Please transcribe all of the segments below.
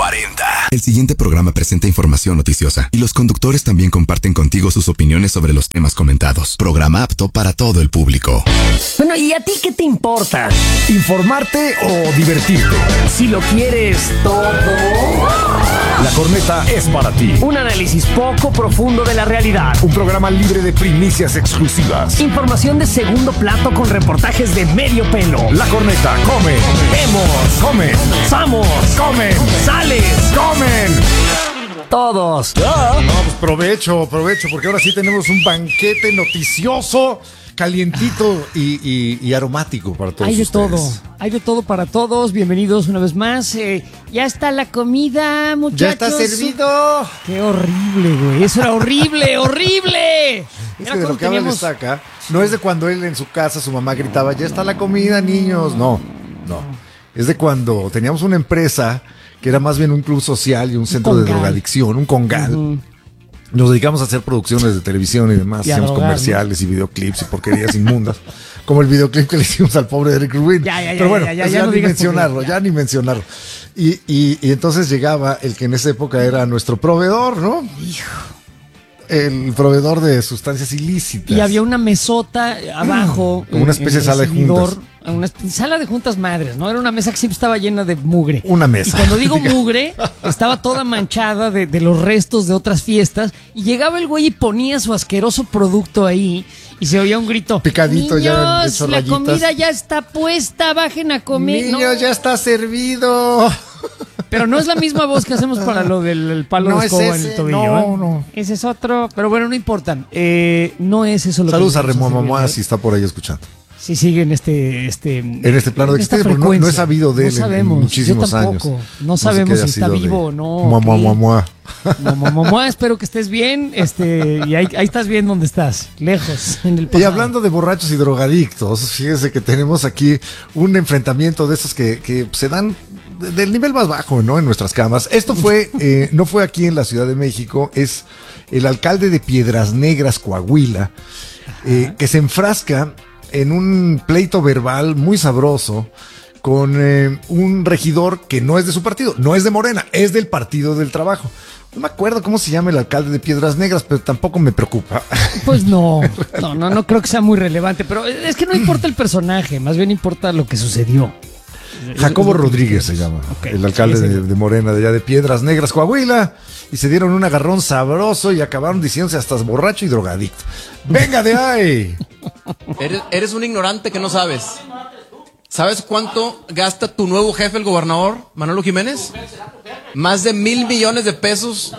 40. El siguiente programa presenta información noticiosa y los conductores también comparten contigo sus opiniones sobre los temas comentados. Programa apto para todo el público. Bueno, ¿y a ti qué te importa? ¿Informarte o divertirte? Si lo quieres todo. La Corneta es para ti. Un análisis poco profundo de la realidad. Un programa libre de primicias exclusivas. Información de segundo plato con reportajes de medio pelo. La Corneta come. Vemos. Comen. Samos. Comen. Sales. Comen. Todos. No, pues provecho, porque ahora sí tenemos un banquete noticioso, calientito y aromático para todos ustedes. Hay de todo para todos. Bienvenidos una vez más. Ya está la comida, muchachos. ¡Ya está servido! ¡Qué horrible, güey! ¡Eso era horrible, horrible! Es que de lo que habla está acá, no es de cuando él en su casa, su mamá gritaba, ¡ya está la comida, niños! No. Es de cuando teníamos una empresa que era más bien un club social y un centro de drogadicción, un congal. Nos dedicamos a hacer producciones de televisión y demás, hacíamos comerciales y videoclips y porquerías inmundas, como el videoclip que le hicimos al pobre Eric Rubin. Pero bueno, ya ni mencionarlo. Y entonces llegaba el que en esa época era nuestro proveedor, ¿no? El proveedor de sustancias ilícitas. Y había una mesota abajo. Una especie de sala de juntas. Una sala de juntas madres, ¿no? Era una mesa que siempre estaba llena de mugre. Una mesa. Y cuando digo mugre, estaba toda manchada de los restos de otras fiestas. Y llegaba el güey y ponía su asqueroso producto ahí. Y se oía un grito. Picadito. Niños, ya hecho la rayitas. comida ya está puesta, bajen a comer. Niños, ya está servido. Pero no es la misma voz que hacemos para lo del palo de escoba en el tobillo. No. Ese es otro. Pero bueno, no importa. No es eso lo Saludos que... a Remo Mamá si está por ahí escuchando. Si sigue en este plano de existencia, porque no he sabido de él en muchísimos años. No sabemos si está vivo o no. Espero que estés bien. Y ahí estás bien donde estás, lejos, en el pasado. Y hablando de borrachos y drogadictos, fíjese que tenemos aquí un enfrentamiento de esos que se dan del nivel más bajo, ¿no? En nuestras camas. Esto fue, no fue aquí en la Ciudad de México, es el alcalde de Piedras Negras, Coahuila, que se enfrasca en un pleito verbal muy sabroso con un regidor que no es de su partido, no es de Morena, es del Partido del Trabajo. No me acuerdo cómo se llama el alcalde de Piedras Negras, pero tampoco me preocupa. Pues no creo que sea muy relevante, pero es que no importa el personaje, más bien importa lo que sucedió. Jacobo Rodríguez se llama, el alcalde de Morena, de allá de Piedras Negras, Coahuila, y se dieron un agarrón sabroso y acabaron diciéndose hasta borracho y drogadicto. ¡Venga de ahí! Eres un ignorante que no sabes. ¿Sabes cuánto gasta tu nuevo jefe, el gobernador, Manolo Jiménez? Más de 1,000 millones de pesos.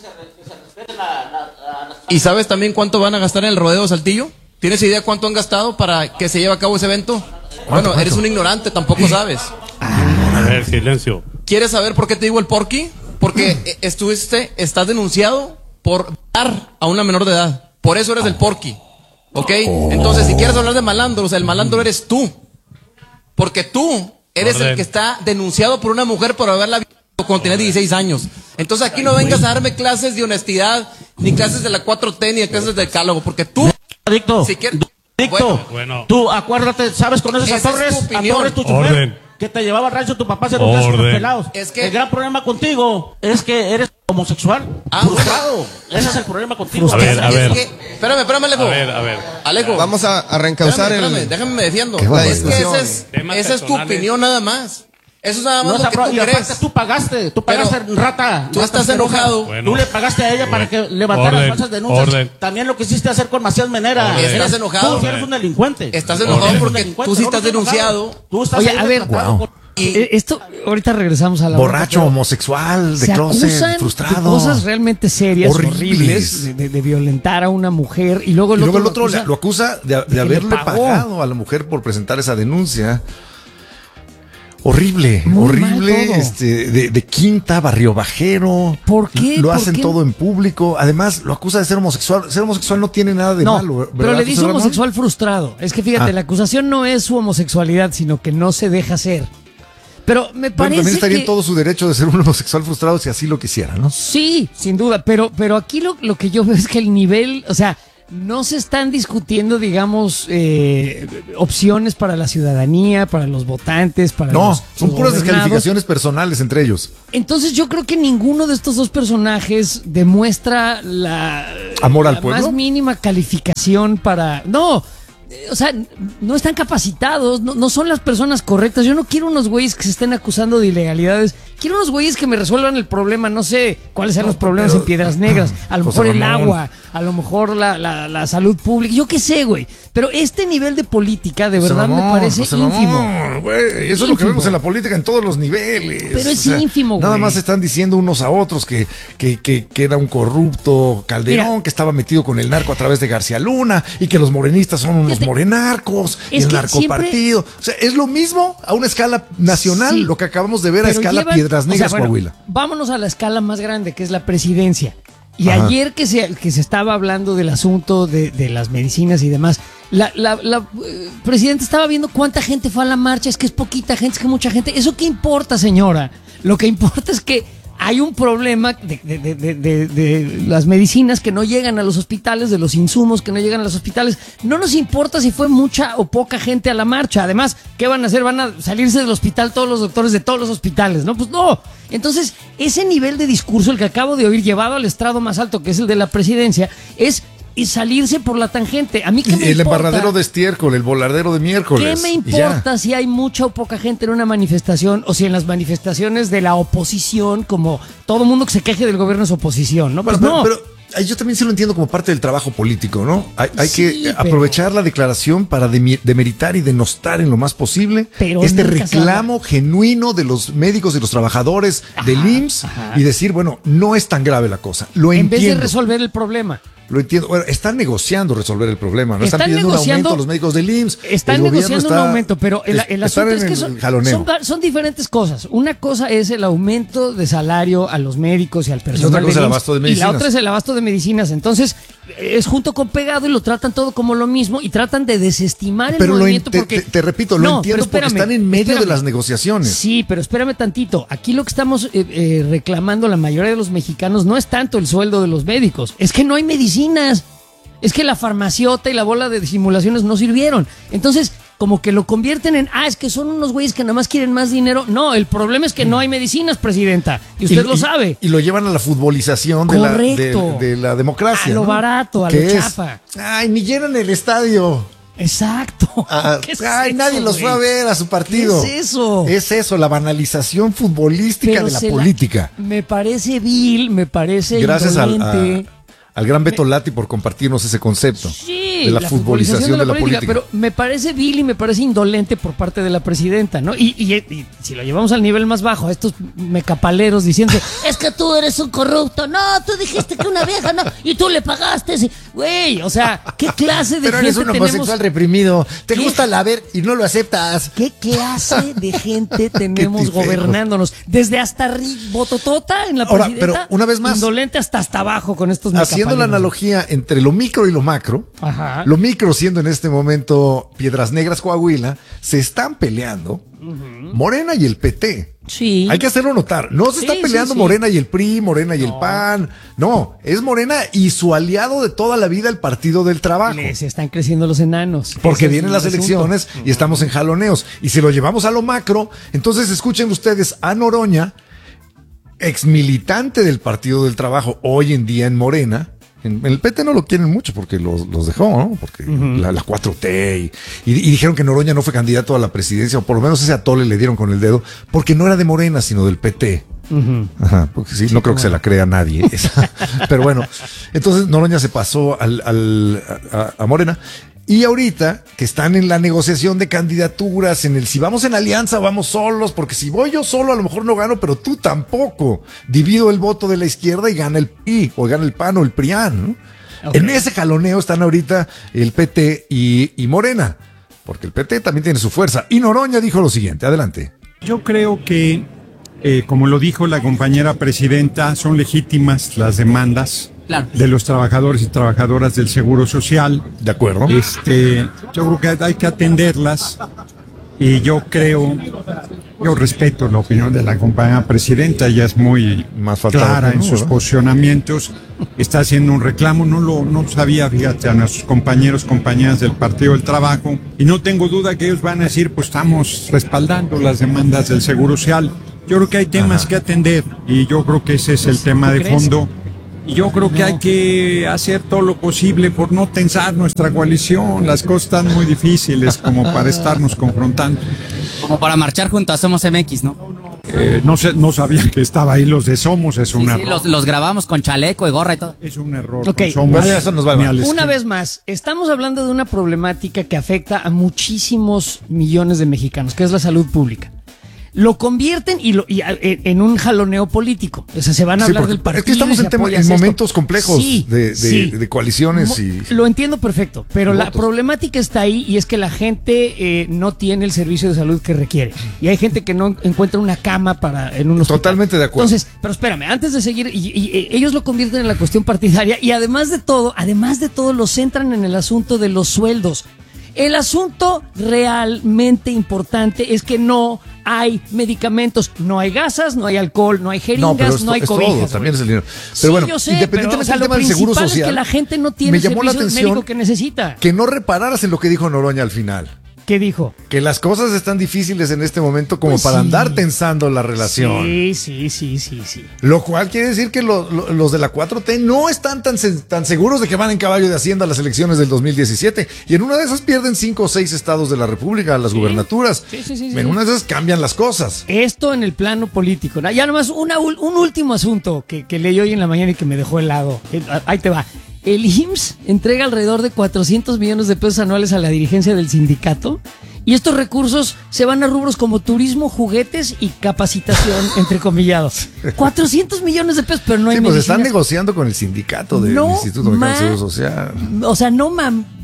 ¿Y sabes también cuánto van a gastar en el rodeo de Saltillo? ¿Tienes idea cuánto han gastado para que se lleve a cabo ese evento? Bueno, eres un ignorante, tampoco sabes. A ver, silencio. ¿Quieres saber por qué te digo el porqui? Porque estás denunciado por dar a una menor de edad. Por eso eres el porqui. ¿Ok? Entonces, si quieres hablar de malandros, el malandro eres tú. Porque tú eres el que está denunciado por una mujer por haberla visto cuando tenía 16 años. Entonces, aquí no vengas a darme clases de honestidad, ni clases de la 4T, ni clases de decálogo, porque tú... Adicto. Si quieres, Bueno. Tú acuérdate, ¿sabes? Conoces a Torres, tu chofer, que te llevaba al rancho tu papá se los con los pelados. Es que el gran problema contigo es que eres homosexual frustrado. Ese es el problema contigo. A ver. Espérame, Alejo. A ver. Alejo. Vamos a reencauzar déjame me defiendo. Es que esa es tu opinión nada más. Eso es nada más lo que tú y aparte crees. tú pagaste, rata. Tú estás enojado. Bueno. Tú le pagaste a ella para que levantara las falsas denuncias. También lo quisiste hacer con Macías Menera. Estás enojado. Tú eres un delincuente. Estás enojado porque tú sí estás denunciado. Tú estás Oye, a ver, esto, ahorita regresamos a la... Borracho, homosexual, de closet, frustrado. De cosas realmente serias, horribles, de violentar a una mujer. Y luego el otro lo acusa de haberle pagado a la mujer por presentar esa denuncia. Horrible, de quinta, barrio bajero. ¿Por qué? Lo hacen todo en público. Además, lo acusa de ser homosexual. Ser homosexual no tiene nada de malo, ¿verdad? Pero le dice José Ramón? homosexual frustrado. Es que fíjate, la acusación no es su homosexualidad, sino que no se deja ser. Pero me parece también estaría que... en todo su derecho de ser un homosexual frustrado si así lo quisiera, ¿no? Sí, sin duda. Pero aquí lo que yo veo es que el nivel, o sea, no se están discutiendo, digamos, opciones para la ciudadanía, para los votantes, para No, los son puras gobernados. descalificaciones personales entre ellos. Entonces yo creo que ninguno de estos dos personajes demuestra ¿Amor al la pueblo? más mínima calificación para... No, o sea, no están capacitados, no son las personas correctas. Yo no quiero unos güeyes que se estén acusando de ilegalidades. Quiero unos güeyes que me resuelvan el problema. No sé cuáles sean los problemas en Piedras Negras. A lo mejor el agua, a lo mejor la salud pública. Yo qué sé, güey. Pero este nivel de política de verdad me parece ínfimo. Güey, eso es lo que vemos en la política en todos los niveles. Pero es ínfimo, güey. Nada más están diciendo unos a otros que era un corrupto Calderón, Mira, que estaba metido con el narco a través de García Luna y que los morenistas son unos morenarcos y es el que narcopartido. O sea, es lo mismo a una escala nacional, Sí, lo que acabamos de ver a pero escala Piedras Negras, bueno, Coahuila. Vámonos a la escala más grande, que es la presidencia. Y Ajá. ayer que se estaba hablando del asunto de las medicinas y demás, la presidenta estaba viendo cuánta gente fue a la marcha. Es que es poquita gente, es que mucha gente. ¿Eso qué importa, señora? Lo que importa es que hay un problema de las medicinas que no llegan a los hospitales, de los insumos que no llegan a los hospitales. No nos importa si fue mucha o poca gente a la marcha. Además, ¿qué van a hacer? ¿Van a salirse del hospital todos los doctores de todos los hospitales? No, pues no. Entonces, ese nivel de discurso, el que acabo de oír, llevado al estrado más alto, que es el de la presidencia, es salirse por la tangente. A mí qué me El importa. embarradero de estiércol, el voladero de miércoles. ¿Qué me y ya. importa si hay mucha o poca gente en una manifestación o si en las manifestaciones de la oposición, como todo mundo que se queje del gobierno es oposición, ¿no? Pues Pero, no. pero yo también sí lo entiendo como parte del trabajo político, ¿no? Hay Sí, que pero- aprovechar la declaración para demeritar y denostar en lo más posible Pero este nunca se reclamo genuino de los médicos y los trabajadores del IMSS y decir, bueno, no es tan grave la cosa. Lo en vez de entiendo. resolver el problema. Lo entiendo. Bueno, están negociando resolver el problema. No están Están pidiendo negociando- un aumento a los médicos del IMSS. Están El gobierno negociando está- un aumento, pero el están asunto en es que el jaloneo. son diferentes cosas. Una cosa es el aumento de salario a los médicos y al personal otra cosa del el IMSS, abasto de y la medicinas. otra es el abasto de medicinas. Entonces, es junto con pegado y lo tratan todo como lo mismo y tratan de desestimar el Pero movimiento porque... te repito, lo No, entiendo pero porque espérame, están en medio de espérame. las negociaciones. Sí, pero espérame tantito. Aquí lo que estamos reclamando la mayoría de los mexicanos no es tanto el sueldo de los médicos, es que no hay medicinas. Es que la farmaciota y la bola de simulaciones no sirvieron. Entonces, como que lo convierten en, es que son unos güeyes que nada más quieren más dinero. No, el problema es que no hay medicinas, presidenta. Y usted lo sabe. Y lo llevan a la futbolización Correcto. de la democracia. A lo ¿no? barato, a lo ¿Qué es? chafa. Ay, ni llenan el estadio. Exacto. ¿Qué es eso, Nadie los fue a güey? ver a su partido. ¿Qué es eso? Es eso, la banalización futbolística Pero de la se política. Me parece vil, me parece Gracias indolente. al gran Beto Lati por compartirnos ese concepto Sí, de la futbolización de la política. Pero me parece vil y me parece indolente por parte de la presidenta, ¿no? Y si lo llevamos al nivel más bajo, a estos mecapaleros diciendo, es que tú eres un corrupto, no, tú dijiste que una vieja, no, y tú le pagaste, sí. Güey, o sea, ¿qué clase de Pero gente eres un tenemos? homosexual reprimido. Te ¿Qué? gusta la ver y no lo aceptas. ¿Qué clase de gente tenemos tipejo. gobernándonos? Desde hasta Bototota en la Ahora, presidenta, pero una vez más, indolente hasta abajo con estos Haciendo la mecapaleros. analogía entre lo micro y lo macro, Ajá. lo micro siendo en este momento Piedras Negras, Coahuila, se están peleando Morena y el PT. Sí. Hay que hacerlo notar. No se Sí, está peleando sí. Morena y el PRI, Morena y el PAN. No, es Morena y su aliado de toda la vida, el Partido del Trabajo. Les están creciendo los enanos. Porque Ese es vienen el las asunto. elecciones y estamos en jaloneos. Y si lo llevamos a lo macro, entonces escuchen ustedes a Noroña, ex militante del Partido del Trabajo, hoy en día en Morena. En el PT no lo quieren mucho porque los dejó, ¿no? Porque la 4T y dijeron que Noroña no fue candidato a la presidencia, o por lo menos ese atole le dieron con el dedo, porque no era de Morena, sino del PT. Ajá, porque sí, no creo que se la crea nadie. Pero bueno, entonces Noroña se pasó a Morena. Y ahorita que están en la negociación de candidaturas, en el si vamos en alianza o vamos solos, porque si voy yo solo a lo mejor no gano, pero tú tampoco. Divido el voto de la izquierda y gana el PRI, o gana el PAN o el PRIAN, ¿no? Okay. En ese jaloneo están ahorita el PT y Morena, porque el PT también tiene su fuerza. Y Noroña dijo lo siguiente, adelante. Yo creo que, como lo dijo la compañera presidenta, son legítimas las demandas Claro. de los trabajadores y trabajadoras del Seguro Social. ¿De acuerdo? Yo creo que hay que atenderlas y yo creo Yo respeto la opinión de la compañera presidenta, ella es muy Más clara en sus ¿verdad? posicionamientos, está haciendo un reclamo, no sabía, fíjate, a nuestros compañeros, compañeras del Partido del Trabajo, y no tengo duda que ellos van a decir, pues estamos respaldando las demandas del Seguro Social. Yo creo que hay temas que atender, y yo creo que ese es el tema de fondo. Y yo creo que hay que hacer todo lo posible por no tensar nuestra coalición. Las cosas están muy difíciles como para estarnos confrontando. Como para marchar junto a Somos MX, ¿no? No sabía que estaba ahí los de Somos, es un error. Los grabamos con chaleco y gorra y todo. Es un error. Ok, Somos, vale, eso nos va ni mal. al Una vez más, estamos hablando de una problemática que afecta a muchísimos millones de mexicanos, que es la salud pública. Lo convierten en un jaloneo político. O sea, se van a hablar del partido. Es que estamos en momentos complejos de coaliciones. Lo entiendo perfecto, pero la problemática está ahí y es que la gente no tiene el servicio de salud que requiere. Y hay gente que no encuentra una cama en un hospital. Totalmente de acuerdo. Entonces, pero espérame, antes de seguir, ellos lo convierten en la cuestión partidaria y además de todo, lo centran en el asunto de los sueldos. El asunto realmente importante es que no hay medicamentos, no hay gasas, no hay alcohol, no hay jeringas, no hay cobijas. Todo, también es el dinero. Pero Sí, bueno, yo sé, independientemente pero, del tema del seguro social, es que la gente no tiene me el llamó la servicio atención médico que necesita. que no repararas en lo que dijo Noroña al final. ¿Qué dijo? Que las cosas están difíciles en este momento como Pues para sí. andar tensando la relación. Sí. Lo cual quiere decir que los de la 4T no están tan seguros de que van en caballo de Hacienda a las elecciones del 2017. Y en una de esas pierden 5 o 6 estados de la República, las gubernaturas. Sí. En una de esas cambian las cosas. Esto en el plano político. Ya nomás un último asunto que leí hoy en la mañana y que me dejó helado. Ahí te va. El IMSS entrega alrededor de 400 millones de pesos anuales a la dirigencia del sindicato y estos recursos se van a rubros como turismo, juguetes y capacitación, entrecomillados. 400 millones de pesos, pero no hay Sí, pues medicinas. están negociando con el sindicato del Instituto Mexicano de Seguro Social. O sea, no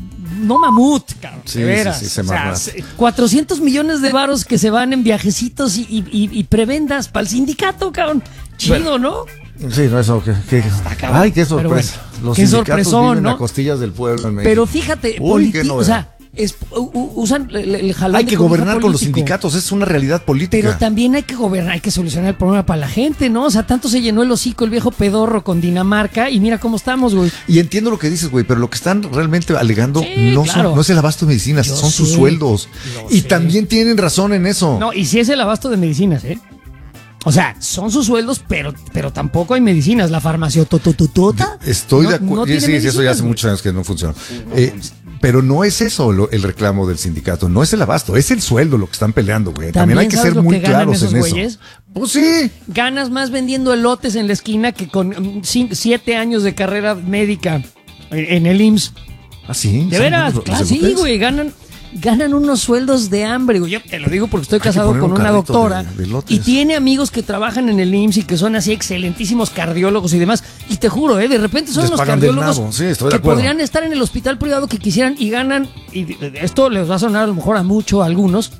mamut, cabrón, Sí, de veras. sí, se o sea, marra. 400 millones de varos que se van en viajecitos y prebendas para el sindicato, cabrón. Chido, ¿no? Sí, no, eso, cabrón. ay, qué Pero sorpresa. bueno, Los qué sindicatos sorpresón, viven ¿no? a costillas del pueblo en México. Pero fíjate, Uy, qué novedad. o sea, usan el jalón Hay de que cobija gobernar con los político. sindicatos, es una realidad política. Pero también hay que gobernar, hay que solucionar el problema para la gente, ¿no? O sea, tanto se llenó el hocico el viejo pedorro con Dinamarca y mira cómo estamos, güey. Y entiendo lo que dices, güey, pero lo que están realmente alegando Sí, claro. no es el abasto de medicinas, Yo son sus sé, sueldos. lo Y sé. también tienen razón en eso. No, y sí es el abasto de medicinas, ¿eh? O sea, son sus sueldos, pero tampoco hay medicinas. La farmacéutica. Estoy de acuerdo. tiene Sí, eso ya medicinas, hace güey. muchos años que no funciona. Pero no es eso el reclamo del sindicato, no es el abasto, es el sueldo lo que están peleando, güey. También hay que ¿sabes ser lo muy que ganan claros esos en eso. güeyes? Pues sí. Ganas más vendiendo elotes en la esquina que con 7 años de carrera médica en el IMSS. ¿Ah, sí? De ¿Son veras, los claro, sí, elotes? güey, ganan unos sueldos de hambre, güey. Yo te lo digo porque estoy Hay que casado poner con un una carrito doctora de elotes. y tiene amigos que trabajan en el IMSS y que son así excelentísimos cardiólogos y demás. Y te juro, de repente son Les los pagan del cardiólogos nabo, sí, estoy de que acuerdo. podrían estar en el hospital privado que quisieran y ganan, y esto les va a sonar a lo mejor a mucho a algunos,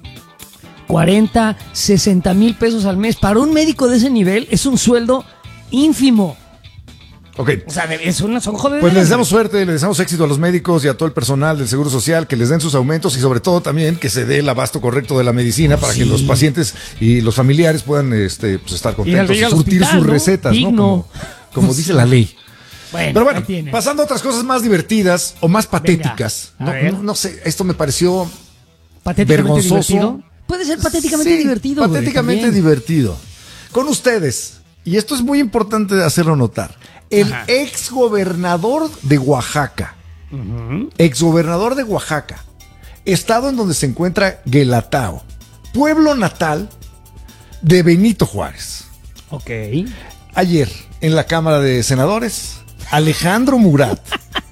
40, 60 mil pesos al mes. Para un médico de ese nivel es un sueldo ínfimo. Ok. O sea, son jodederas. Pues les deseamos suerte, les deseamos éxito a los médicos y a todo el personal del Seguro Social, que les den sus aumentos y sobre todo también que se dé el abasto correcto de la medicina para que los pacientes y los familiares puedan pues estar contentos y al surtir hospital, sus ¿no? recetas, Digno. ¿no? Como dice la ley. Bueno, Pero bueno, ahí tienen. pasando a otras cosas más divertidas o más patéticas. Venga, a ver. No sé, esto me pareció Patéticamente vergonzoso. divertido. Puede ser patéticamente Sí, divertido. güey, patéticamente también. divertido. Con ustedes, y esto es muy importante hacerlo notar, el exgobernador de Oaxaca, exgobernador de Oaxaca, estado en donde se encuentra Guelatao, pueblo natal de Benito Juárez. Ok. Ayer, en la Cámara de Senadores, Alejandro Murat,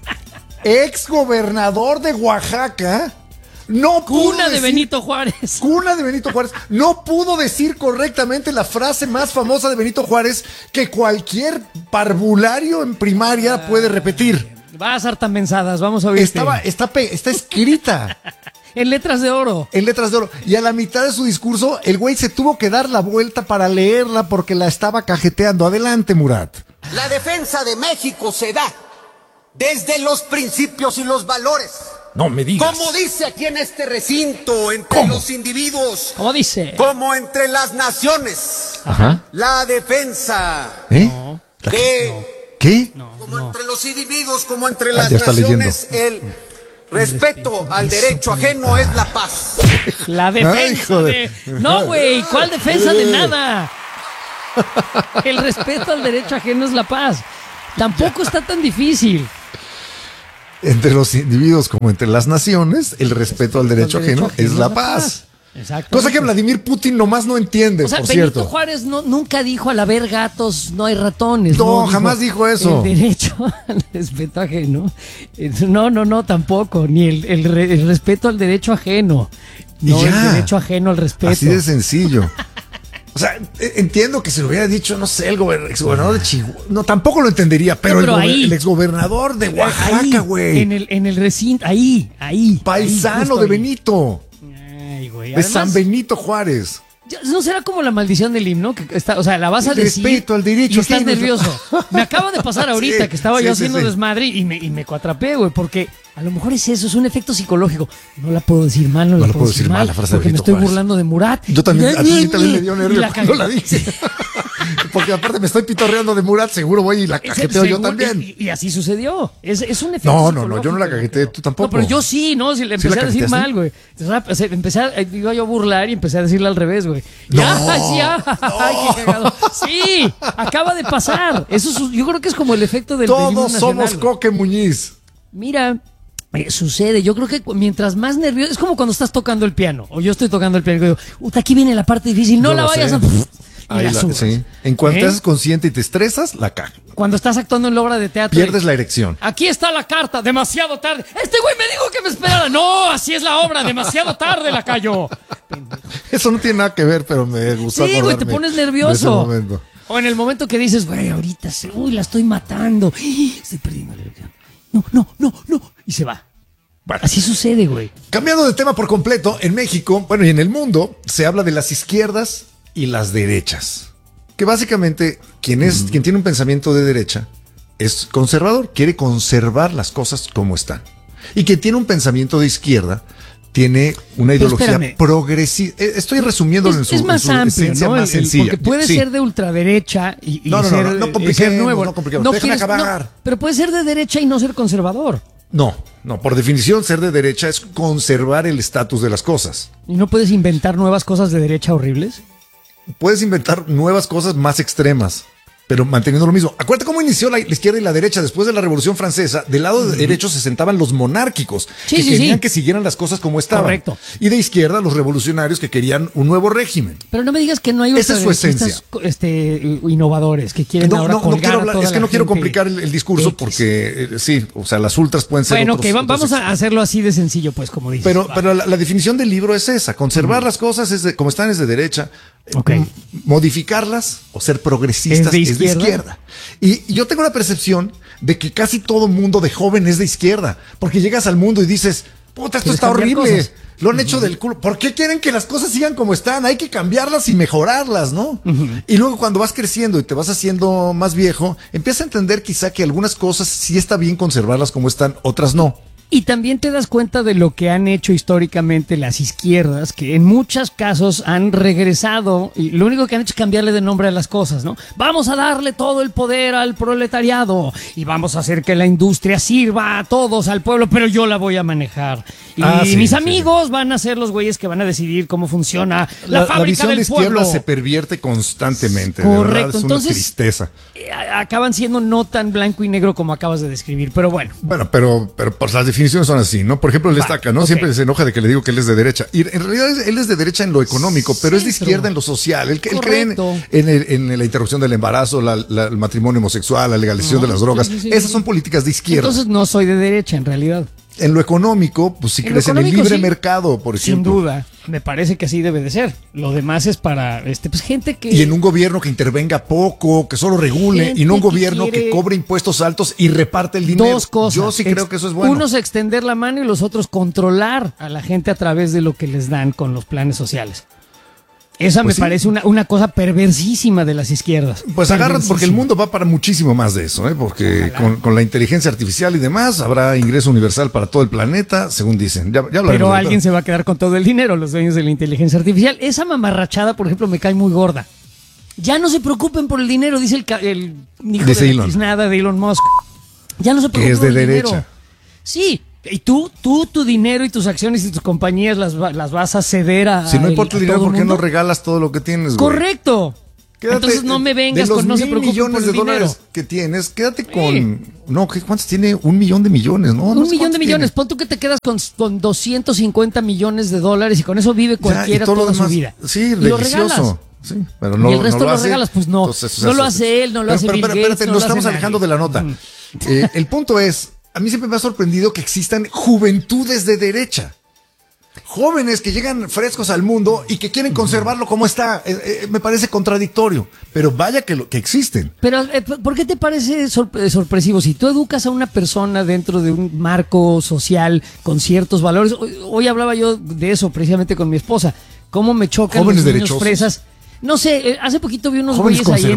exgobernador de Oaxaca, no pudo Cuna de decir- Benito Juárez. Cuna de Benito Juárez. No pudo decir correctamente la frase más famosa de Benito Juárez que cualquier parvulario en primaria puede repetir. Vas harta mensadas, vamos a oírte. Está escrita En letras de oro. en letras de oro. Y a la mitad de su discurso, el güey se tuvo que dar la vuelta para leerla porque la estaba cajeteando. Adelante, Murat. La defensa de México se da desde los principios y los valores No me digas. Como dice aquí en este recinto, entre los individuos. ¿Cómo dice? Como entre las naciones. Ajá. La defensa. No. ¿Qué? Como entre los individuos, como entre las ya está naciones, el respeto al derecho ajeno es la paz. La defensa No, güey, ¿cuál defensa de nada? El respeto al derecho ajeno es la paz. Tampoco está tan difícil. Entre los individuos como entre las naciones, el respeto al derecho ajeno es la paz. Exacto. Cosa que Vladimir Putin nomás no entiende, o sea, por Benito cierto. Juárez nunca dijo al haber gatos no hay ratones. No, jamás dijo eso. El derecho al respeto ajeno. No, tampoco. Ni el respeto al derecho ajeno. No, el derecho ajeno al respeto. Así de sencillo. O sea, entiendo que se lo hubiera dicho, no sé, el exgobernador de Chihuahua. No, tampoco lo entendería, pero el exgobernador de Oaxaca, güey. En el recinto, ahí. Paisano ahí, de Benito. Ay, güey. De San Benito Juárez. ¿No será como la maldición del himno? Que está, o sea, la vas a decir. Respeto al derecho. Y estás nervioso. Me acaba de pasar ahorita que estaba yo haciendo desmadre y me cuatrapé, güey, porque a lo mejor es eso, es un efecto psicológico. No la puedo decir mal, no la puedo decir mal, la frase porque me estoy burlando de Murat. Yo también, a ti también me dio nervio cuando la dije. Porque aparte me estoy pitorreando de Murat, seguro voy y la cajeteo yo también. Y así sucedió. Es un efecto psicológico. No, yo no la cajeteé, tú tampoco. No, pero yo sí, ¿no? Si le empecé a decir mal, güey. Iba yo a burlar y empecé a decirle al revés, güey. Ay, qué cagado. Sí, acaba de pasar. Eso yo creo que es como el efecto del Todos somos Coque Muñiz. Mira, sucede. Yo creo que mientras más nervioso, es como cuando estás tocando el piano, o yo estoy tocando el piano y digo, aquí viene la parte difícil, no la vayas a... Sí. En cuanto te haces consciente y te estresas, la cagas. Cuando estás actuando en la obra de teatro. Pierdes la erección. Aquí está la carta, demasiado tarde. Este güey me dijo que me esperara. No, así es la obra, demasiado tarde la cayó. Eso no tiene nada que ver, pero me gustó. Sí, güey, te pones nervioso. O en el momento que dices, güey, ahorita la estoy matando. Estoy perdiendo la erección. No. Y se va. Bueno, así sucede, güey. Cambiando de tema por completo, en México, bueno, y en el mundo, se habla de las izquierdas y las derechas. Que básicamente quien tiene un pensamiento de derecha es conservador, quiere conservar las cosas como están. Y quien tiene un pensamiento de izquierda tiene una ideología progresiva. Estoy resumiéndolo en su esencia más sencilla. Porque puede ser de ultraderecha y ser nuevo. No, déjame acabar. Pero puede ser de derecha y no ser conservador. No, por definición ser de derecha es conservar el estatus de las cosas. ¿Y no puedes inventar nuevas cosas de derecha horribles? Puedes inventar nuevas cosas más extremas, pero manteniendo lo mismo. Acuérdate cómo inició la izquierda y la derecha después de la Revolución Francesa. Del lado de derecho se sentaban los monárquicos, que querían que siguieran las cosas como estaban. Correcto. Y de izquierda los revolucionarios que querían un nuevo régimen. Pero no me digas que no hay esa es su esencia. Innovadores que quieren ahora colgar a toda es que no la quiero gente complicar el discurso porque las ultras pueden ser vamos a hacerlo así de sencillo, pues, como dices. Pero la definición del libro es esa. Conservar las cosas como están es de derecha. Modificarlas o ser progresistas es de izquierda. Y yo tengo la percepción de que casi todo mundo de joven es de izquierda, porque llegas al mundo y dices, puta, esto está horrible, lo han hecho del culo. ¿Por qué quieren que las cosas sigan como están? Hay que cambiarlas y mejorarlas, ¿no? Y luego cuando vas creciendo y te vas haciendo más viejo, empiezas a entender quizá que algunas cosas sí está bien conservarlas como están, otras no. Y también te das cuenta de lo que han hecho históricamente las izquierdas, que en muchos casos han regresado y lo único que han hecho es cambiarle de nombre a las cosas, ¿no? Vamos a darle todo el poder al proletariado y vamos a hacer que la industria sirva a todos, al pueblo, pero yo la voy a manejar. Y mis amigos van a ser los güeyes que van a decidir cómo funciona la fábrica del pueblo. La visión de izquierda se pervierte constantemente. Correcto. De verdad, es una tristeza. Acaban siendo no tan blanco y negro como acabas de describir, pero bueno. Bueno, pero por las definiciones son así, ¿no? Por ejemplo, él destaca, ¿no? Siempre se enoja de que le digo que él es de derecha. Y en realidad él es de derecha en lo económico, pero es de izquierda en lo social. Él cree en la interrupción del embarazo, el matrimonio homosexual, la legalización de las drogas. Esas son políticas de izquierda. Entonces no soy de derecha, en realidad. En lo económico, pues si crees en el libre mercado, por ejemplo. Sin duda, me parece que así debe de ser. Lo demás es para pues gente que... Y en un gobierno que intervenga poco, que solo regule, y no un gobierno que cobre impuestos altos y reparte el dinero. Dos cosas. Yo sí creo que eso es bueno. Unos extender la mano y los otros controlar a la gente a través de lo que les dan con los planes sociales. Esa Pues me parece una cosa perversísima de las izquierdas. Pues agarran, porque el mundo va para muchísimo más de eso, porque con la inteligencia artificial y demás habrá ingreso universal para todo el planeta, según dicen. Ya pero alguien se va a quedar con todo el dinero, los dueños de la inteligencia artificial. Esa mamarrachada, por ejemplo, me cae muy gorda. Ya no se preocupen por el dinero, dice el hijo de la tiznada de Elon Musk. Ya no se preocupen por el dinero. Que es de derecha. Sí. Y tú, tu dinero y tus acciones y tus compañías las vas a ceder a. Si no importa el dinero, ¿por qué no regalas todo lo que tienes, güey? Correcto. Entonces no me vengas con no se preocupen millones por el de dólares dinero que tienes, quédate con. No, ¿cuántos tiene? 1 millón de millones, ¿no? Un millón de millones. Pon tú que te quedas con 250 millones de dólares y con eso vive cualquiera toda su vida. Sí, delicioso. Sí, pero no, y el resto no lo regalas, pues no. Entonces, no lo hace él, no lo hace Bill Gates. Espérate, nos estamos alejando de la nota. El punto es. A mí siempre me ha sorprendido que existan juventudes de derecha. Jóvenes que llegan frescos al mundo y que quieren conservarlo como está. Me parece contradictorio, pero vaya que existen. Pero, ¿por qué te parece sorpresivo? Si tú educas a una persona dentro de un marco social con ciertos valores, hoy hablaba yo de eso precisamente con mi esposa, cómo me chocan jóvenes los niños fresas. No sé, hace poquito vi unos güeyes ahí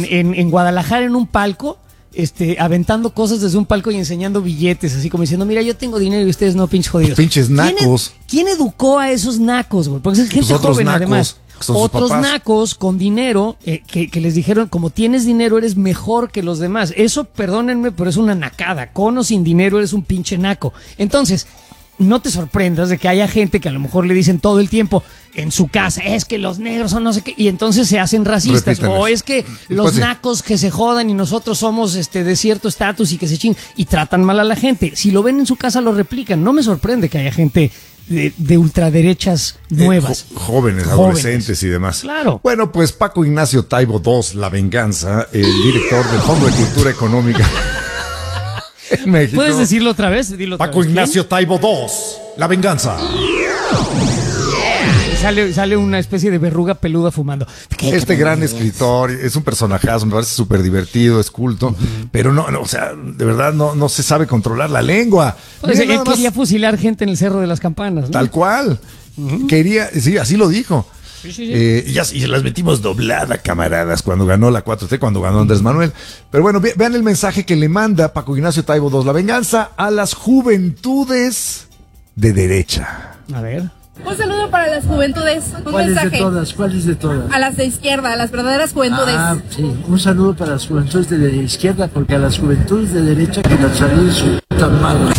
en Guadalajara en un palco, aventando cosas desde un palco y enseñando billetes, así como diciendo, mira, yo tengo dinero y ustedes no, pinches jodidos. Pinches nacos. ¿Quién educó a esos nacos, güey? Porque es gente joven, nacos, además. Otros nacos con dinero que les dijeron, como tienes dinero, eres mejor que los demás. Eso, perdónenme, pero es una nacada. Con o sin dinero, eres un pinche naco. Entonces, no te sorprendas de que haya gente que a lo mejor le dicen todo el tiempo en su casa, es que los negros son no sé qué, y entonces se hacen racistas. Repítanos. O es que los nacos que se jodan y nosotros somos de cierto estatus y que se chingan y tratan mal a la gente. Si lo ven en su casa, lo replican. No me sorprende que haya gente de ultraderechas nuevas. Jóvenes, adolescentes y demás. Claro. Bueno, pues Paco Ignacio Taibo II, La Venganza, el director del Fondo de Cultura Económica en México. ¿Puedes decirlo otra vez? Dilo otra Paco vez. Ignacio Taibo II, La Venganza. Sale una especie de verruga peluda fumando. Este gran escritor es un personajazo, me parece súper divertido, es culto, pero no, o sea, de verdad no se sabe controlar la lengua. Pues él quería fusilar gente en el Cerro de las Campanas, ¿no? Tal cual. Quería, sí, así lo dijo. Sí. Y se las metimos doblada, camaradas, cuando ganó la 4T, cuando ganó Andrés Manuel. Pero bueno, vean el mensaje que le manda Paco Ignacio Taibo II, La Venganza, a las juventudes de derecha. A ver. Un saludo para las juventudes. ¿Cuáles de todas? ¿Cuáles de todas? A las de izquierda, a las verdaderas juventudes. Sí. Un saludo para las juventudes de izquierda, porque a las juventudes de derecha que las saludos son tan malas.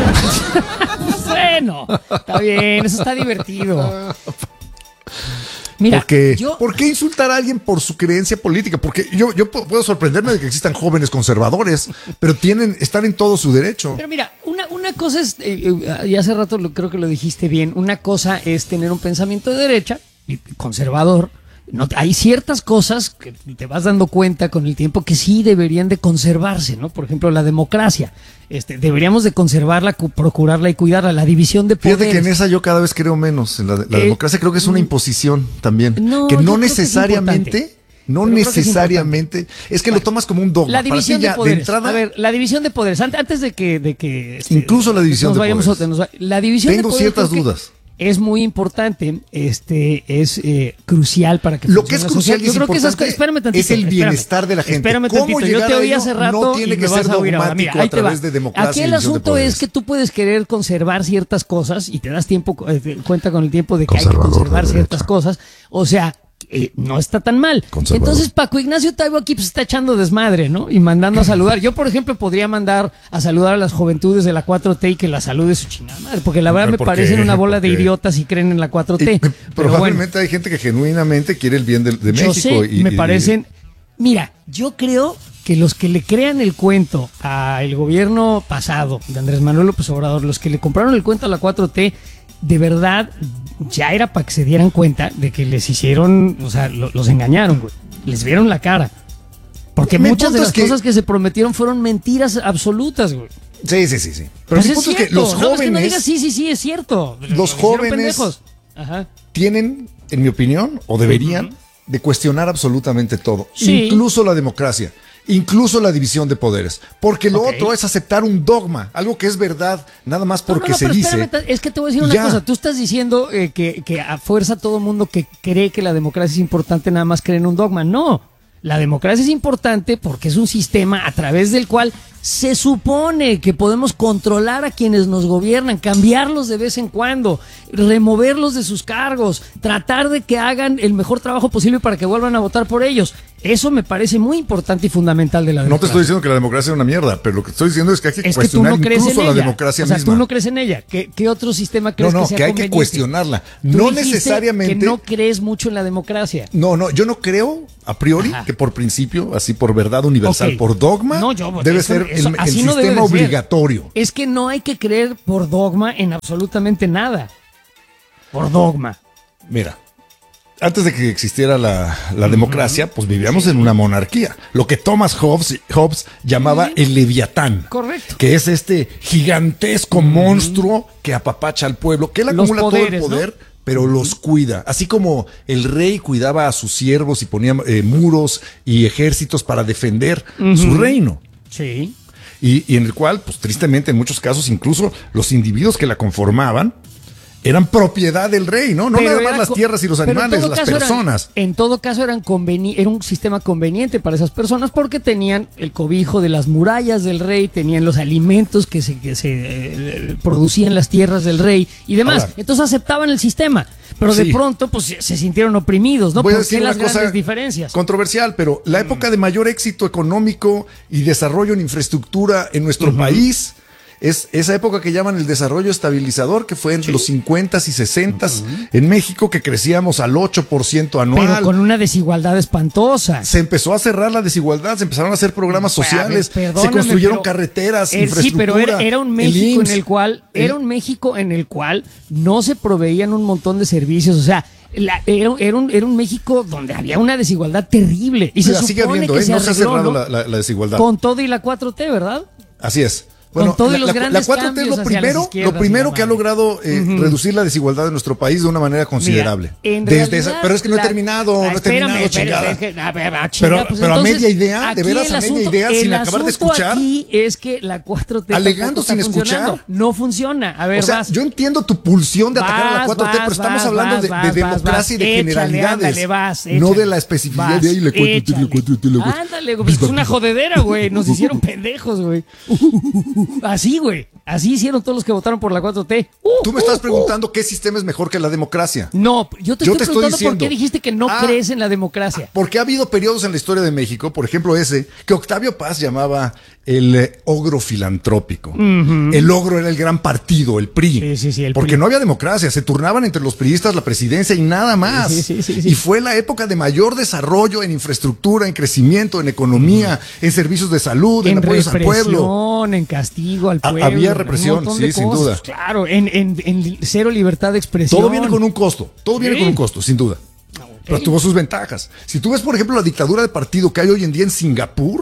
Bueno, está bien, eso está divertido. Mira, ¿por qué insultar a alguien por su creencia política? Porque yo puedo sorprenderme de que existan jóvenes conservadores, pero están en todo su derecho. Pero mira, una cosa es, y hace rato creo que lo dijiste bien, una cosa es tener un pensamiento de derecha, conservador. No, hay ciertas cosas que te vas dando cuenta con el tiempo que sí deberían de conservarse, ¿no? Por ejemplo, la democracia. Deberíamos de conservarla, procurarla y cuidarla. La división de poderes. Fíjate que en esa yo cada vez creo menos. En la democracia creo que es una imposición también. Que no necesariamente... Es que lo tomas como un dogma. La división de poderes. A ver, la división de poderes. Antes de que incluso la división de poderes. La división Tengo ciertas dudas. Es muy importante, es crucial para que lo que es crucial y es importante es el bienestar de la gente. Espérame tantito, yo te oí hace rato no tiene que ser dogmático a través de democracia. Aquí el asunto es que tú puedes querer conservar ciertas cosas y te das cuenta con el tiempo de que hay que conservar ciertas cosas. O sea, no está tan mal. Entonces Paco Ignacio Taibo aquí pues está echando desmadre, ¿no? Y mandando a saludar. Yo, por ejemplo, podría mandar a saludar a las juventudes de la 4T y que la salude su chingada madre, porque la verdad me parecen una bola de idiotas y creen en la 4T. Probablemente hay gente que genuinamente quiere el bien de México. Yo sé, me parecen... Mira, yo creo que los que le crean el cuento al gobierno pasado de Andrés Manuel López Obrador, los que le compraron el cuento a la 4T, de verdad ya era para que se dieran cuenta de que les hicieron, o sea, los engañaron, güey. Les vieron la cara. Porque muchas de las cosas que se prometieron fueron mentiras absolutas, güey. Sí. Pero el punto es que los jóvenes... No, es que no digas sí, es cierto. Los jóvenes tienen, en mi opinión, o deberían, de cuestionar absolutamente todo. Sí. Incluso la democracia. incluso la división de poderes, porque lo otro es aceptar un dogma, algo que es verdad, nada más porque se dice. Espérame, es que te voy a decir una cosa, tú estás diciendo que a fuerza todo mundo que cree que la democracia es importante nada más cree en un dogma. No, la democracia es importante porque es un sistema a través del cual se supone que podemos controlar a quienes nos gobiernan, cambiarlos de vez en cuando, removerlos de sus cargos, tratar de que hagan el mejor trabajo posible para que vuelvan a votar por ellos. Eso me parece muy importante y fundamental de la democracia. No te estoy diciendo que la democracia es una mierda, pero lo que estoy diciendo es que hay que cuestionar incluso la democracia misma. O sea, tú no crees en ella. ¿Qué otro sistema crees que sea que hay conveniente? que cuestionarla. Tú No dijiste necesariamente. que no crees mucho en la democracia. No, yo no creo a priori que por principio, así por verdad universal, por dogma, debe ser el sistema obligatorio. Es que no hay que creer por dogma en absolutamente nada. Por dogma. Mira, antes de que existiera la democracia, pues vivíamos en una monarquía. Lo que Thomas Hobbes llamaba el leviatán. Correcto. Que es este gigantesco monstruo que apapacha al pueblo, que él acumula todo el poder, ¿no? Pero los cuida. Así como el rey cuidaba a sus siervos y ponía muros y ejércitos para defender su reino. Sí. Y en el cual, pues tristemente, en muchos casos, incluso los individuos que la conformaban eran propiedad del rey, ¿no? No nada más las tierras y los animales, las personas. En todo caso era un sistema conveniente para esas personas porque tenían el cobijo de las murallas del rey, tenían los alimentos que se producían en las tierras del rey y demás. Ahora, entonces aceptaban el sistema, pero de pronto pues se sintieron oprimidos, ¿no? Voy a ¿Por decir qué una las cosa grandes diferencias? Controversial, pero la época de mayor éxito económico y desarrollo en infraestructura en nuestro país es esa época que llaman el desarrollo estabilizador, que fue entre los 50s y 60s en México, que crecíamos al 8% anual. Pero con una desigualdad espantosa. Se empezó a cerrar la desigualdad, se empezaron a hacer programas sociales, se construyeron carreteras, infraestructura. Sí, pero era un México en el cual no se proveían un montón de servicios, o sea, era un México donde había una desigualdad terrible. Y se supone sigue habiendo, que no se ha cerrado la desigualdad. Con todo y la 4T, ¿verdad? Así es. Bueno, la 4T es lo primero que ha logrado reducir la desigualdad de nuestro país de una manera considerable. Mira, pero es que no he terminado, chingada. Pero a media idea, de veras a media idea, sin acabar de escuchar. Aquí es que la 4T alegando sin escuchar. No funciona. A ver, yo entiendo tu pulsión de atacar a la 4T, pero estamos hablando de democracia y de generalidades, no de la especificidad de ahí la 4T. Ándale, güey, es una jodedera, güey. Nos hicieron pendejos, güey. Así, güey. Así hicieron todos los que votaron por la 4T. Tú me estás preguntando qué sistema es mejor que la democracia. No, yo te estoy preguntando por qué dijiste que no crees en la democracia. Porque ha habido periodos en la historia de México, por ejemplo ese, que Octavio Paz llamaba el ogro filantrópico. El ogro era el gran partido, el PRI. Sí, el porque PRI. no había democracia, se turnaban entre los priistas la presidencia y nada más. Sí. Y fue la época de mayor desarrollo en infraestructura, en crecimiento, en economía, en servicios de salud, en apoyos al pueblo. En castigo al pueblo. Había represión, sí, sin duda. Claro, en cero libertad de expresión. Todo viene con un costo, sin duda. Pero tuvo sus ventajas. Si tú ves, por ejemplo, la dictadura de partido que hay hoy en día en Singapur.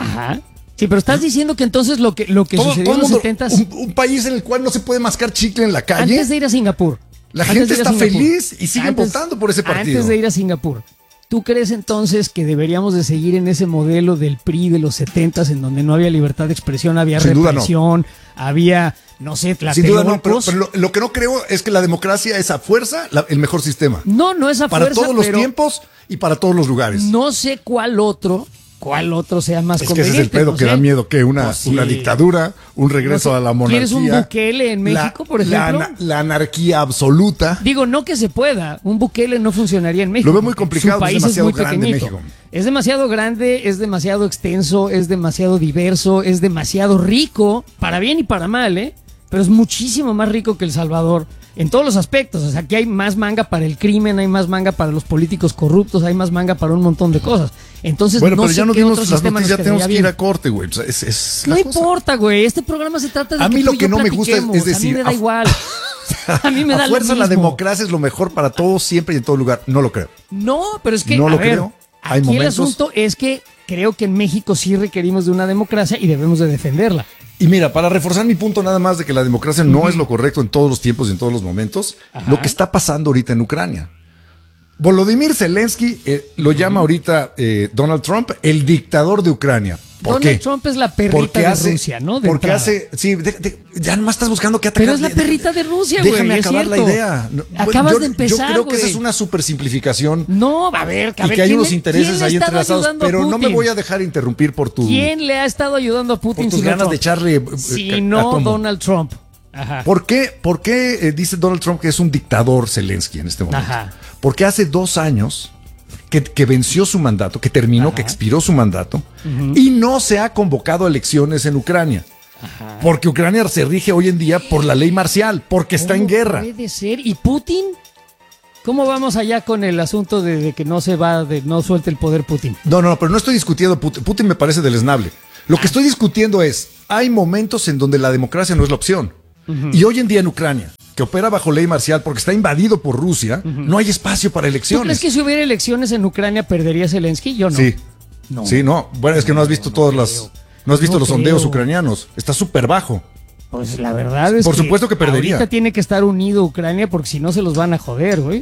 Sí, pero estás diciendo que entonces lo que sucedió en los 70s... Un país en el cual no se puede mascar chicle en la calle. Antes de ir a Singapur. La gente está feliz y siguen votando por ese partido. Antes de ir a Singapur. ¿Tú crees entonces que deberíamos de seguir en ese modelo del PRI de los 70s en donde no había libertad de expresión, había represión, había, no sé, Sin duda no, pero lo que no creo es que la democracia es a fuerza el mejor sistema. No es a fuerza. Para todos los tiempos y para todos los lugares. No sé cuál otro sea más conveniente. Es que ese es el pedo que da miedo, que una dictadura, un regreso a la monarquía. ¿Quieres un Bukele en México, por ejemplo? La anarquía absoluta. Digo, no que se pueda. Un Bukele no funcionaría en México. Lo veo muy complicado, es demasiado grande México. Es demasiado grande, es demasiado extenso, es demasiado diverso, es demasiado rico, para bien y para mal, pero es muchísimo más rico que El Salvador. En todos los aspectos, o sea, aquí hay más manga para el crimen, hay más manga para los políticos corruptos, hay más manga para un montón de cosas. Entonces, bueno, no pero sé ya nos qué dimos otro las sistema noticias, ya tenemos que bien. ir a corte, güey. No importa, güey. Este programa se trata de a mí lo que no me gusta es decir, a mí me da igual. A mí me da a fuerza lo mismo. La democracia es lo mejor para todos, siempre y en todo lugar. No lo creo. No, pero es que, no a lo ver, creo. Hay aquí momentos... el asunto es que creo que en México sí requerimos de una democracia y debemos de defenderla. Y mira, para reforzar mi punto nada más de que la democracia no es lo correcto en todos los tiempos y en todos los momentos, lo que está pasando ahorita en Ucrania. Volodymyr Zelensky lo llama ahorita Donald Trump el dictador de Ucrania. ¿Por Donald qué? Trump es la perrita de Rusia, ¿no? Porque hace... Sí, ya nomás estás buscando qué atacar. Pero es la perrita de Rusia, güey. Déjame acabar la idea. Acabas de empezar, yo creo que esa es una super simplificación. No, a ver, y que hay unos intereses ahí entrelazados. Pero no me voy a dejar interrumpir por tu... ¿Quién le ha estado ayudando a Putin? Por tus ganas de echarle... Si no, Donald Trump. Ajá. ¿Por qué dice Donald Trump que es un dictador Zelensky en este momento? Ajá. Porque hace 2 años que venció su mandato, que terminó, que expiró su mandato, y no se ha convocado a elecciones en Ucrania. Ajá. Porque Ucrania se rige hoy en día por la ley marcial, porque está en guerra. Puede ser. ¿Y Putin? ¿Cómo vamos allá con el asunto de que no suelte el poder Putin? No, pero no estoy discutiendo Putin. Putin me parece deleznable. Lo que estoy discutiendo es, hay momentos en donde la democracia no es la opción. Y hoy en día en Ucrania, que opera bajo ley marcial porque está invadido por Rusia, no hay espacio para elecciones. ¿Tú crees que si hubiera elecciones en Ucrania perdería Zelensky? Yo no. Sí. No. Sí, no. Bueno, es que no has visto los sondeos ucranianos. Está súper bajo. Pues la verdad es por supuesto que perdería. Ahorita tiene que estar unido Ucrania porque si no se los van a joder, güey.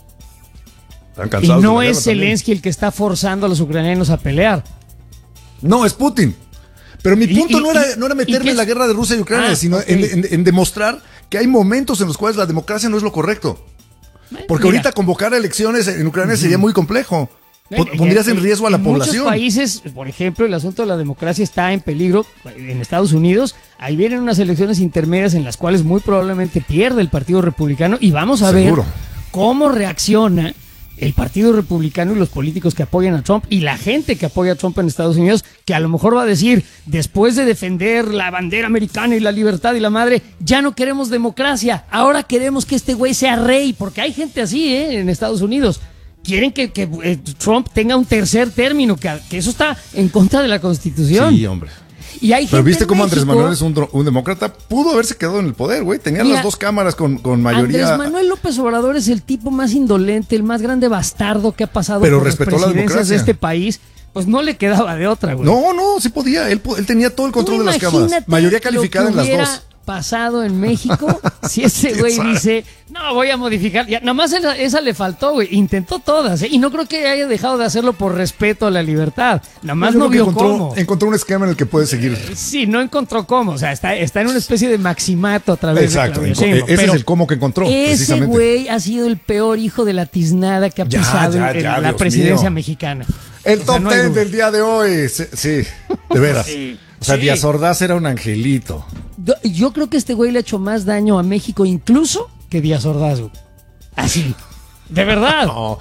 Están cansados. Y no es Zelensky el que está forzando a los ucranianos a pelear. No, es Putin. Pero mi punto no era meterme en la guerra de Rusia y Ucrania, sino en demostrar que hay momentos en los cuales la democracia no es lo correcto. Porque ahorita convocar a elecciones en Ucrania sería muy complejo. Pondrías en riesgo a la población. En muchos países, por ejemplo, el asunto de la democracia está en peligro. En Estados Unidos, ahí vienen unas elecciones intermedias en las cuales muy probablemente pierde el Partido Republicano y vamos a ver cómo reacciona el Partido Republicano y los políticos que apoyan a Trump y la gente que apoya a Trump en Estados Unidos, que a lo mejor va a decir, después de defender la bandera americana y la libertad y la madre, ya no queremos democracia, ahora queremos que este güey sea rey, porque hay gente así en Estados Unidos. Quieren que Trump tenga un tercer término, que eso está en contra de la Constitución. Sí, hombre. Y hay pero viste cómo México, Andrés Manuel es un demócrata, pudo haberse quedado en el poder, güey. Tenían las 2 cámaras con mayoría. Andrés Manuel López Obrador es el tipo más indolente, el más grande bastardo que ha pasado pero por las presidencias de este país. Pues no le quedaba de otra, güey. No, sí podía. Él tenía todo el control de las cámaras. Mayoría calificada en las 2. Pasado en México, si ese güey dice, no, voy a modificar, ya, nada más esa le faltó, güey, intentó todas, y no creo que haya dejado de hacerlo por respeto a la libertad, nada más no vio cómo. Encontró un esquema en el que puede seguir. Sí, no encontró cómo, o sea, está en una especie de maximato a través de Claudia Sheinbaum. Ese es el cómo que encontró, ese güey ha sido el peor hijo de la tiznada que ha pisado en la presidencia mexicana. El top 10 del día de hoy, sí, de veras. Sí. O sea, Díaz Ordaz era un angelito. Yo creo que este güey le ha hecho más daño a México incluso que Díaz Ordaz, güey. Así. De verdad. No,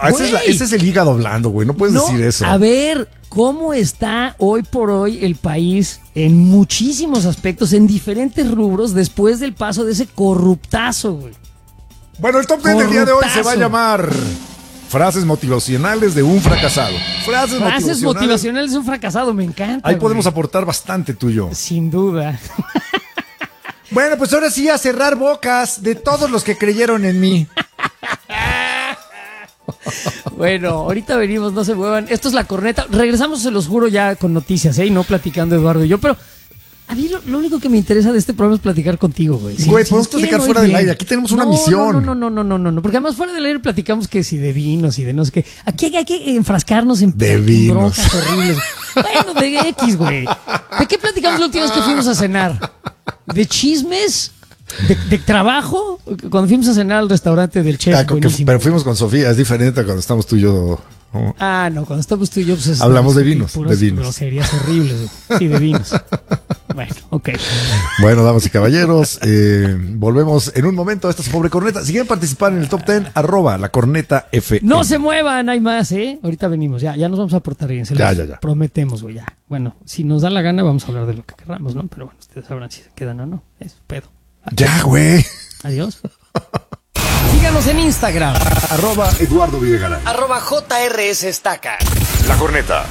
ese es el hígado blando, güey. No puedes decir eso. A ver, ¿cómo está hoy por hoy el país en muchísimos aspectos, en diferentes rubros, después del paso de ese corruptazo, güey? Bueno, el top 10 del día de hoy se va a llamar Frases motivacionales de un fracasado. Frases motivacionales de un fracasado, me encanta. Ahí podemos aportar bastante tú y yo. Sin duda. Bueno, pues ahora sí a cerrar bocas de todos los que creyeron en mí. Bueno, ahorita venimos, no se muevan. Esto es La Corneta. Regresamos, se los juro, ya con noticias, y no platicando Eduardo y yo, pero a mí lo único que me interesa de este programa es platicar contigo, güey. Güey, podemos platicar fuera del aire. Aquí tenemos una misión. No. Porque además fuera del aire platicamos que si de vinos y de no sé qué. Aquí hay que enfrascarnos en broncas horribles. Bueno, de X, güey. ¿De qué platicamos la última vez que fuimos a cenar? ¿De chismes? ¿De trabajo? Cuando fuimos a cenar al restaurante del chef. Pero fuimos con Sofía, es diferente a cuando estamos tú y yo. ¿No? No, cuando estamos tú y yo, pues hablamos de vinos. De vinos. Groserías horribles. Sí, de vinos. Bueno, ok. Bueno, damas y caballeros, volvemos en un momento a esta pobre corneta. Si quieren participar en el top 10, @lacornetafm. No se muevan, hay más, Ahorita venimos, ya nos vamos a portar bien. Ya. Prometemos, güey, ya. Bueno, si nos da la gana, vamos a hablar de lo que querramos, ¿no? Pero bueno, ustedes sabrán si se quedan o no. Es pedo. Ya, güey. Adiós. Síganos en Instagram. @Eduardo Videgaray. @JRS Estaca. La Corneta.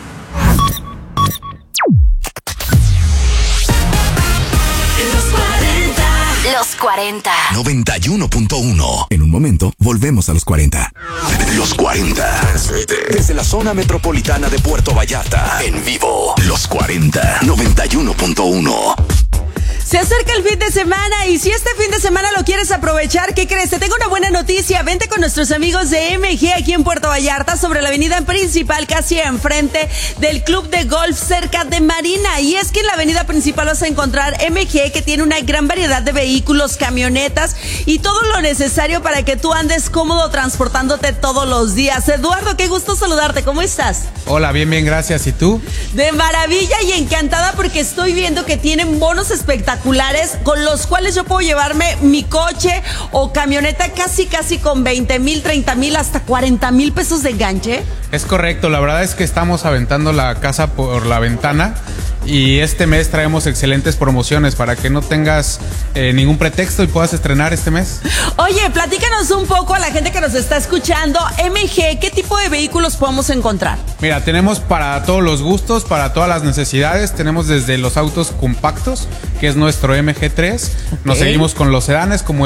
Los 40. 91.1. En un momento, volvemos a los 40. Los 40. Desde la zona metropolitana de Puerto Vallarta. En vivo. Los 40. 91.1. Se acerca el fin de semana y si este fin de semana lo quieres aprovechar, ¿qué crees? Te tengo una buena noticia. Vente con nuestros amigos de MG aquí en Puerto Vallarta, sobre la avenida principal, casi enfrente del club de golf cerca de Marina. Y es que en la avenida principal vas a encontrar MG, que tiene una gran variedad de vehículos, camionetas y todo lo necesario para que tú andes cómodo transportándote todos los días. Eduardo, qué gusto saludarte. ¿Cómo estás? Hola, bien, gracias. ¿Y tú? De maravilla y encantada porque estoy viendo que tienen bonos espectaculares con los cuales yo puedo llevarme mi coche o camioneta casi con 20,000, 30,000, hasta 40,000 pesos de enganche. Es correcto, la verdad es que estamos aventando la casa por la ventana y este mes traemos excelentes promociones para que no tengas ningún pretexto y puedas estrenar este mes. Oye, platícanos un poco a la gente que nos está escuchando, MG, ¿qué tipo de vehículos podemos encontrar? Mira, tenemos para todos los gustos, para todas las necesidades, tenemos desde los autos compactos, que es nuestro MG3, nos seguimos con los sedanes como